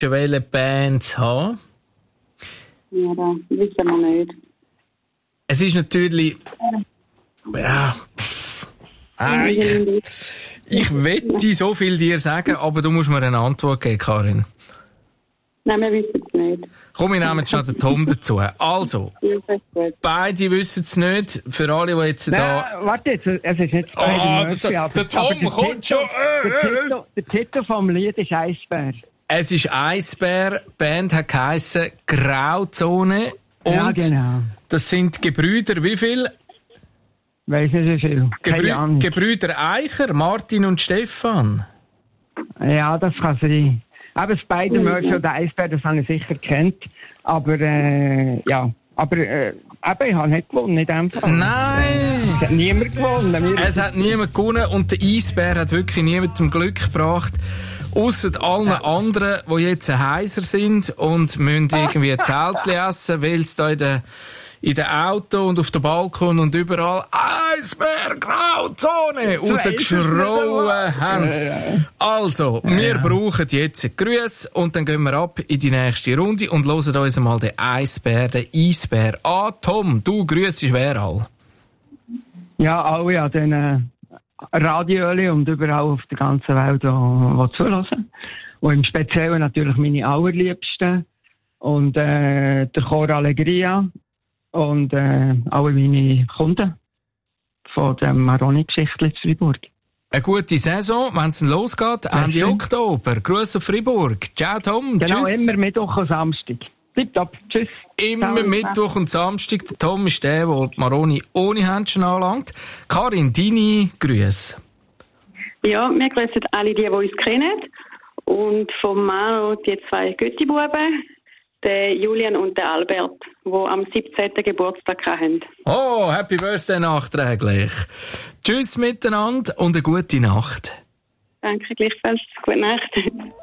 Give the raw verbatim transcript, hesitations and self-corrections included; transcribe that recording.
welche Bands haben? Ja, das wissen wir nicht. Es ist natürlich... Ja... Ah, ich, ich wette so viel dir sagen, aber du musst mir eine Antwort geben, Karin. Nein, wir wissen es nicht. Komm, wir nehmen schon den Tom dazu. Also, beide wissen es nicht. Für alle, die jetzt da... Nein, warte jetzt, es ist nicht oh, Murphy, der, aber, der Tom aber der kommt Titel, schon... Äh, der, Titel, der Titel vom Lied ist Eisbär. Es ist Eisbär, die Band hat geheissen Grauzone. Und ja, genau. Das sind Gebrüder, wie viel? Weiss nicht, wie viel. Gebrü- Gebrüder Eicher, Martin und Stefan. Ja, das kann sein. Aber Spider-Murphy oder Eisbär, das habe ich sicher kennt. Aber, äh, ja. Aber, äh, eben, ich habe nicht gewonnen in dem Fall. Nein! Es hat niemand gewonnen. Wir es hat niemand gewonnen und der Eisbär hat wirklich niemandem Glück gebracht. Ausser allen ja. anderen, die jetzt heiser sind und müssen irgendwie Zeltchen essen, weil es da in der in den Auto und auf dem Balkon und überall Eisbär, Grauzone rausgeschrauen haben. Also, wir brauchen jetzt Grüße und dann gehen wir ab in die nächste Runde und hören uns mal den Eisbär, den Eisbär an. Tom, du grüßest wer all? Ja, alle an den äh, Radioli und überall auf der ganzen Welt, die zulassen. Und im Speziellen natürlich meine Allerliebsten und äh, der Chor Allegria. Und äh, alle meine Kunden von der Maroni-Geschichte in Freiburg. Eine gute Saison, wenn es losgeht, Ende ja, Oktober. Grüße auf Freiburg. Ciao, Tom. Genau, tschüss. Immer Mittwoch und Samstag. Tipptopp. Tschüss. Immer Ciao, Mittwoch und Samstag. Der Tom ist der, der die Maroni ohne Händchen anlangt. Karin, deine Grüße. Ja, wir grüßen alle die, die uns kennen. Und vom Maro die zwei Götti-Buben. Der Julian und der Albert, die am siebzehnten Geburtstag haben. Oh, Happy Birthday nachträglich. Tschüss miteinander und eine gute Nacht. Danke gleichfalls. Gute Nacht.